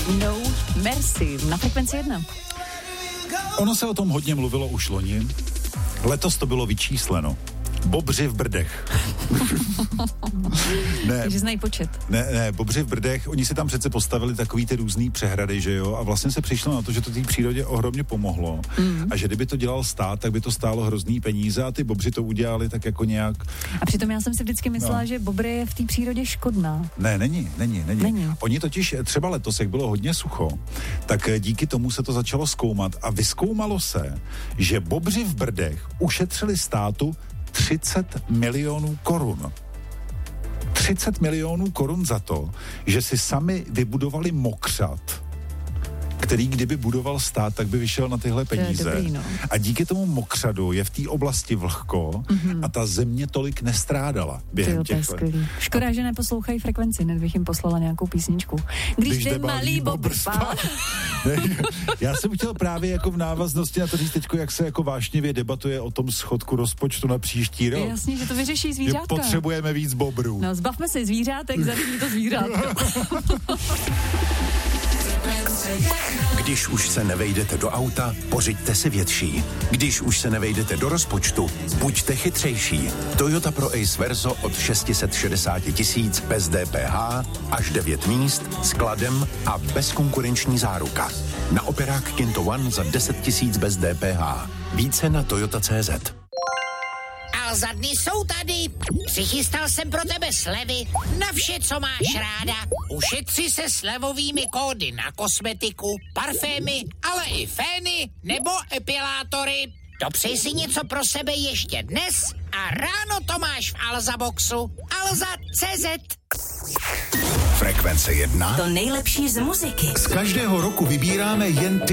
No Mercy na Frekvenci 1. Ono se o tom hodně mluvilo už loni. Letos to bylo vyčísleno. Bobři v Brdech. Takže znají počet. Ne, bobři v Brdech, oni si tam přece postavili takový ty různý přehrady, že jo, a vlastně se přišlo na to, že to té přírodě ohromně pomohlo a že kdyby to dělal stát, tak by to stálo hrozný peníze a ty bobři to udělali tak jako nějak. A přitom já jsem si vždycky myslela, že bobr je v té přírodě škodná. Ne, není. Oni totiž třeba letos, jak bylo hodně sucho, tak díky tomu se to začalo zkoumat a vyzkoumalo se, že bobři v Brdech ušetřili státu 30 milionů korun. 30 milionů korun za to, že si sami vybudovali mokřad, který kdyby budoval stát, tak by vyšel na tyhle peníze. Dobrý, no. A díky tomu mokřadu je v té oblasti vlhko a ta země tolik nestrádala během těch let. Škoda, že neposlouchají Frekvenci, ne bych jim poslala nějakou písničku. Když jde malý bobr spát. Já jsem chtěl právě jako v návaznosti na to říct teďko, jak se jako vášnivě debatuje o tom schodku rozpočtu na příští rok. Jasně, že to vyřeší zvířátka. Potřebujeme víc bobrů. No, zbavme se zvířátek, zařídí to zvířátka. Když už se nevejdete do auta, pořiďte si větší. Když už se nevejdete do rozpočtu, buďte chytřejší. Toyota Pro Ace Verso od 660 000 bez DPH, až 9 míst, s kladem a bezkonkurenční záruka. Na operák Kinto One za 10 000 bez DPH. Více na Toyota.cz. Alza dny jsou tady. Přichystal jsem pro tebe slevy na vše, co máš ráda. Ušetři se slevovými kódy na kosmetiku, parfémy, ale i fény nebo epilátory. Dopřej si něco pro sebe ještě dnes a ráno to máš v Alza Boxu. Alza.cz. Frekvence 1. To nejlepší z muziky. Z každého roku vybíráme jen ty